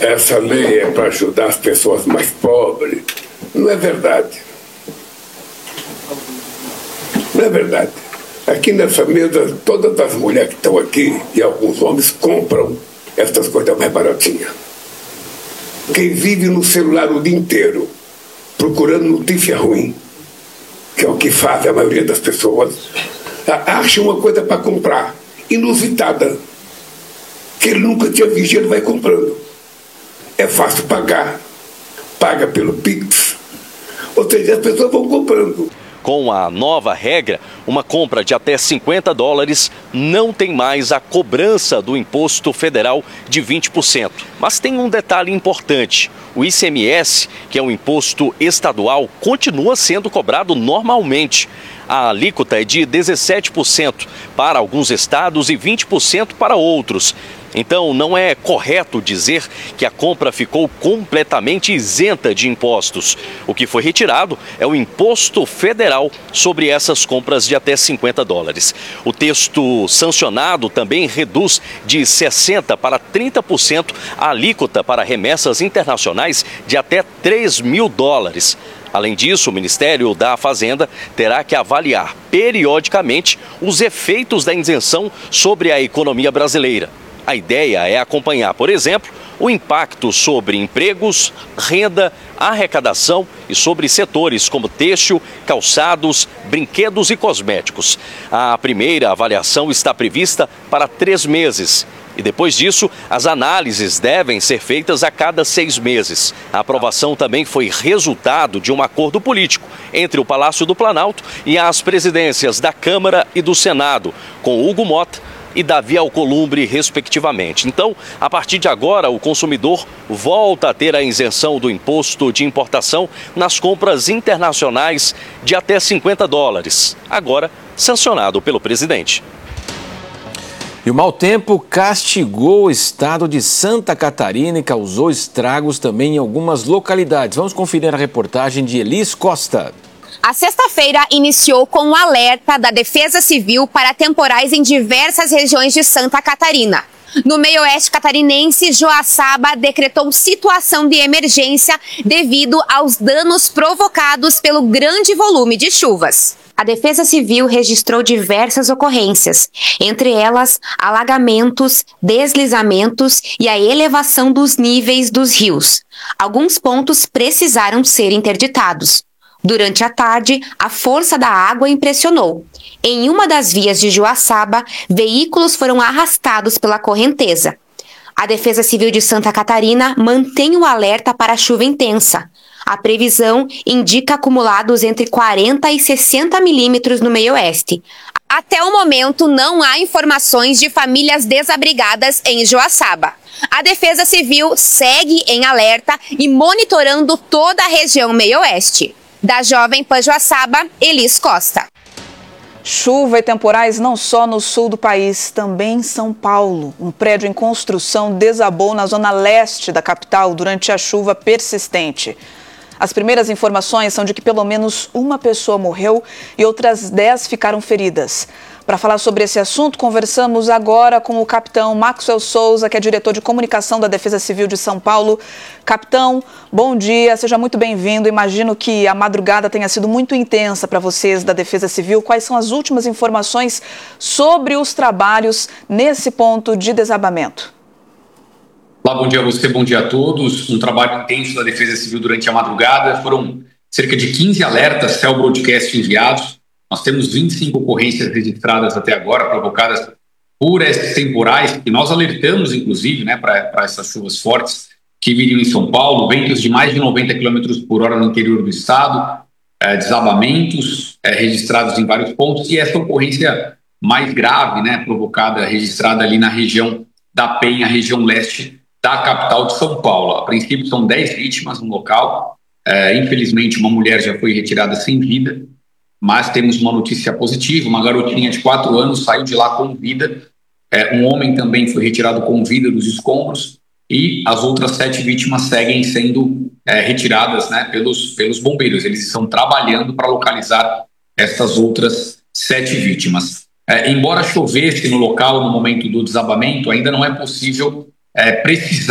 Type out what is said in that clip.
essa lei é para ajudar as pessoas mais pobres. Não é verdade. Não é verdade. Aqui nessa mesa, todas as mulheres que estão aqui e alguns homens compram essas coisas mais baratinhas. Quem vive no celular o dia inteiro procurando notícia ruim, que é o que faz a maioria das pessoas, acha uma coisa para comprar, inusitada, que ele nunca tinha visto, ele vai comprando. É fácil pagar, paga pelo Pix, ou seja, as pessoas vão comprando. Com a nova regra, uma compra de até $50 não tem mais a cobrança do imposto federal de 20%. Mas tem um detalhe importante: o ICMS, que é um imposto estadual, continua sendo cobrado normalmente. A alíquota é de 17% para alguns estados e 20% para outros. Então, não é correto dizer que a compra ficou completamente isenta de impostos. O que foi retirado é o imposto federal sobre essas compras de até $50. O texto sancionado também reduz de 60% para 30% a alíquota para remessas internacionais de até $3 mil. Além disso, o Ministério da Fazenda terá que avaliar periodicamente os efeitos da isenção sobre a economia brasileira. A ideia é acompanhar, por exemplo, o impacto sobre empregos, renda, arrecadação e sobre setores como têxtil, calçados, brinquedos e cosméticos. A primeira avaliação está prevista para 3 meses. E depois disso, as análises devem ser feitas a cada 6 meses. A aprovação também foi resultado de um acordo político entre o Palácio do Planalto e as presidências da Câmara e do Senado, com Hugo Mota e Davi Alcolumbre, respectivamente. Então, a partir de agora, o consumidor volta a ter a isenção do imposto de importação nas compras internacionais de até $50, agora sancionado pelo presidente. E o mau tempo castigou o estado de Santa Catarina e causou estragos também em algumas localidades. Vamos conferir a reportagem de Elis Costa. A sexta-feira iniciou com um alerta da Defesa Civil para temporais em diversas regiões de Santa Catarina. No meio-oeste catarinense, Joaçaba decretou situação de emergência devido aos danos provocados pelo grande volume de chuvas. A Defesa Civil registrou diversas ocorrências, entre elas alagamentos, deslizamentos e a elevação dos níveis dos rios. Alguns pontos precisaram ser interditados. Durante a tarde, a força da água impressionou. Em uma das vias de Joaçaba, veículos foram arrastados pela correnteza. A Defesa Civil de Santa Catarina mantém o alerta para chuva intensa. A previsão indica acumulados entre 40 e 60 milímetros no meio-oeste. Até o momento, não há informações de famílias desabrigadas em Joaçaba. A Defesa Civil segue em alerta e monitorando toda a região meio-oeste. Da Jovem Pan Joaçaba, Elis Costa. Chuva e temporais não só no sul do país, também em São Paulo. Um prédio em construção desabou na zona leste da capital durante a chuva persistente. As primeiras informações são de que pelo menos uma pessoa morreu e outras 10 ficaram feridas. Para falar sobre esse assunto, conversamos agora com o capitão Maxwell Souza, que é diretor de comunicação da Defesa Civil de São Paulo. Capitão, bom dia, seja muito bem-vindo. Imagino que a madrugada tenha sido muito intensa para vocês da Defesa Civil. Quais são as últimas informações sobre os trabalhos nesse ponto de desabamento? Olá, bom dia a você, bom dia a todos. Um trabalho intenso da Defesa Civil durante a madrugada. Foram cerca de 15 alertas Cell Broadcast enviados. Nós temos 25 ocorrências registradas até agora, provocadas por esses temporais, que nós alertamos, inclusive, para essas chuvas fortes que viriam em São Paulo, ventos de mais de 90 km por hora no interior do estado, desabamentos registrados em vários pontos, e essa ocorrência mais grave, provocada, registrada ali na região da Penha, região leste da capital de São Paulo. A princípio são 10 vítimas no local, infelizmente uma mulher já foi retirada sem vida, mas temos uma notícia positiva: uma garotinha de 4 anos saiu de lá com vida, um homem também foi retirado com vida dos escombros, e as outras 7 vítimas seguem sendo retiradas pelos bombeiros. Eles estão trabalhando para localizar essas outras 7 vítimas. Embora chovesse no local no momento do desabamento, ainda não é possível precisar